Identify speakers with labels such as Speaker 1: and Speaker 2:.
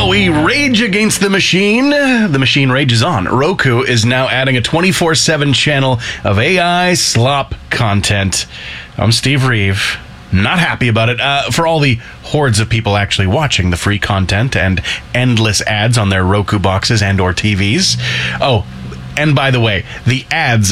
Speaker 1: While we rage against the machine rages on. Roku is now adding a 24/7 channel of AI slop content. I'm Steve Reeve. Not happy about it. For all the hordes of people actually watching the free content and endless ads on their Roku boxes and or TVs. Oh, and by the way, the ads